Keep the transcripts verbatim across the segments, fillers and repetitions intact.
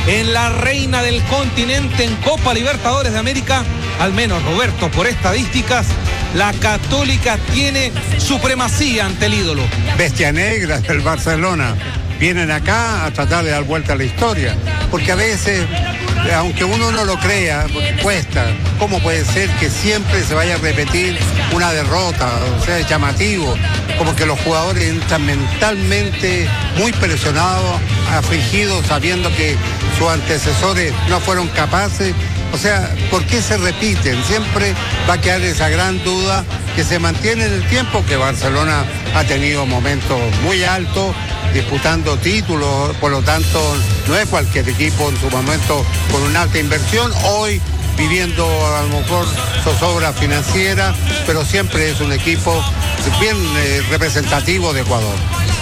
en la reina del continente en Copa Libertadores de América. Al menos, Roberto, por estadísticas, la Católica tiene supremacía ante el ídolo. Bestia negra del Barcelona. Vienen acá a tratar de dar vuelta a la historia, porque a veces, aunque uno no lo crea, cuesta. ¿Cómo puede ser que siempre se vaya a repetir una derrota? O sea, es llamativo, como que los jugadores entran mentalmente muy presionados, afligidos, sabiendo que sus antecesores no fueron capaces. O sea, ¿por qué se repiten? Siempre va a quedar esa gran duda que se mantiene en el tiempo, que Barcelona ha tenido momentos muy altos, disputando títulos, por lo tanto no es cualquier equipo en su momento con una alta inversión, hoy viviendo a lo mejor zozobra financiera, pero siempre es un equipo bien eh, representativo de Ecuador.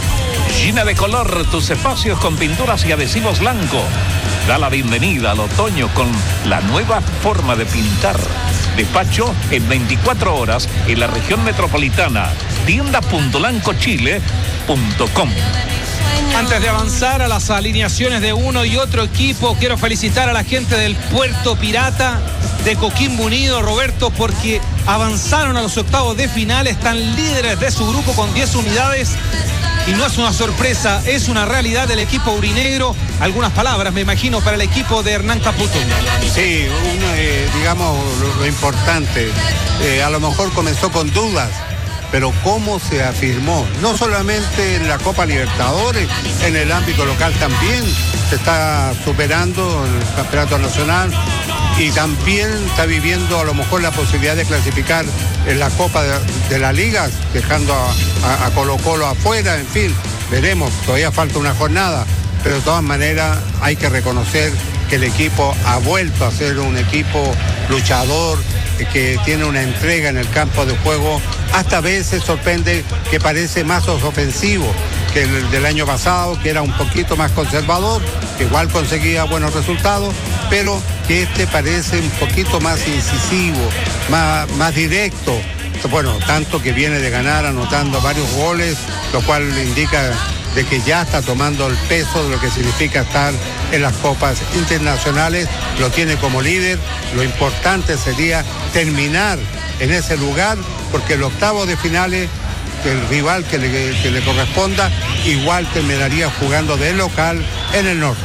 Llena de color tus espacios con pinturas y adhesivos blanco. Da la bienvenida al otoño con la nueva forma de pintar. Despacho en veinticuatro horas en la región metropolitana. tienda punto lanco chile punto com. Antes de avanzar a las alineaciones de uno y otro equipo, quiero felicitar a la gente del Puerto Pirata de Coquimbo Unido, Roberto, porque avanzaron a los octavos de final, están líderes de su grupo con diez unidades. Y no es una sorpresa, es una realidad del equipo aurinegro. Algunas palabras, me imagino, para el equipo de Hernán Caputo. Sí, una, eh, digamos lo, lo importante, eh, a lo mejor comenzó con dudas, pero cómo se afirmó, no solamente en la Copa Libertadores, en el ámbito local también se está superando en el Campeonato Nacional y también está viviendo a lo mejor la posibilidad de clasificar en la Copa de, de la Liga, dejando a, a, a Colo Colo afuera, en fin, veremos, todavía falta una jornada, pero de todas maneras hay que reconocer que el equipo ha vuelto a ser un equipo luchador, que tiene una entrega en el campo de juego, hasta a veces sorprende que parece más ofensivo que el del año pasado, que era un poquito más conservador, que igual conseguía buenos resultados, pero que este parece un poquito más incisivo, más, más directo. Bueno, tanto que viene de ganar anotando varios goles, lo cual indica de que ya está tomando el peso de lo que significa estar en las copas internacionales, lo tiene como líder. Lo importante sería terminar en ese lugar, porque el octavo de finales, el rival que le, que le corresponda, igual terminaría jugando de local en el norte.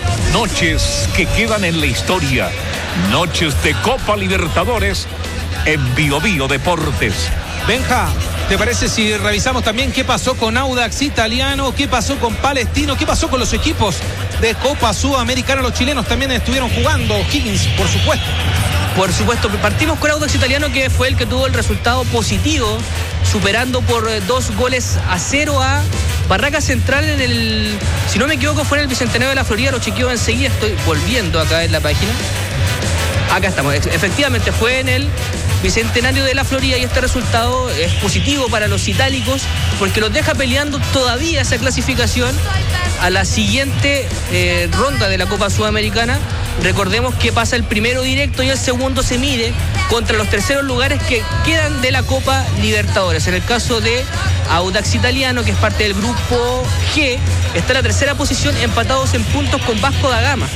Noches que quedan en la historia, noches de Copa Libertadores en Bio Bio Deportes. Benja, ¿te parece si revisamos también qué pasó con Audax Italiano, qué pasó con Palestino, qué pasó con los equipos de Copa Sudamericana? Los chilenos también estuvieron jugando, Higgins, por supuesto. Por supuesto, partimos con Audax Italiano, que fue el que tuvo el resultado positivo, superando por dos goles a cero a Barraca Central en el, si no me equivoco, fue en el Bicentenario de la Florida. Lo chequeo enseguida, estoy volviendo acá en la página. Acá estamos, efectivamente fue en el Bicentenario de la Florida, y este resultado es positivo para los itálicos porque los deja peleando todavía esa clasificación a la siguiente eh, ronda de la Copa Sudamericana. Recordemos que pasa el primero directo y el segundo se mide contra los terceros lugares que quedan de la Copa Libertadores. En el caso de Audax Italiano, que es parte del grupo G, está en la tercera posición, empatados en puntos con Vasco da Gama.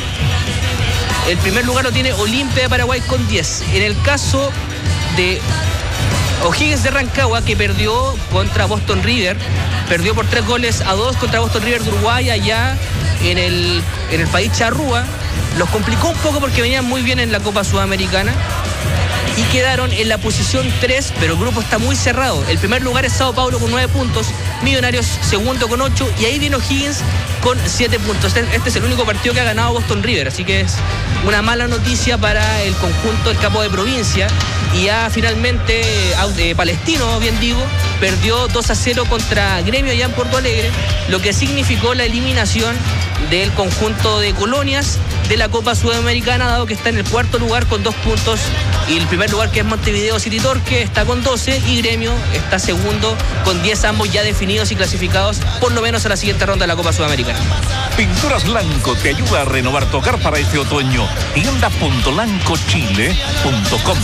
El primer lugar lo tiene Olimpia de Paraguay con diez. En el caso de O'Higgins de Rancagua, que perdió contra Boston River, perdió por tres goles a dos contra Boston River de Uruguay allá en el, en el país charrúa. Los complicó un poco porque venían muy bien en la Copa Sudamericana y quedaron en la posición tres, pero el grupo está muy cerrado. El primer lugar es Sao Paulo con nueve puntos, Millonarios segundo con ocho, y ahí viene O'Higgins con siete puntos. Este es el único partido que ha ganado Boston River, así que es una mala noticia para el conjunto del capo de provincia. Y ya finalmente eh, Palestino, bien digo, perdió dos a cero contra Gremio allá en Porto Alegre, lo que significó la eliminación del conjunto de Colonias de la Copa Sudamericana, dado que está en el cuarto lugar con dos puntos, y el primer lugar, que es Montevideo City Torque, está con doce, y Gremio está segundo con diez, ambos ya definidos y clasificados por lo menos a la siguiente ronda de la Copa Sudamericana. Pinturas Blanco te ayuda a renovar tu hogar para este otoño. tienda punto lanco chile punto com.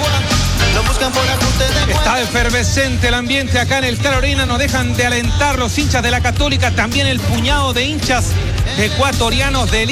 Está efervescente el ambiente acá en el Carolina, no dejan de alentar los hinchas de la Católica, también el puñado de hinchas ecuatorianos de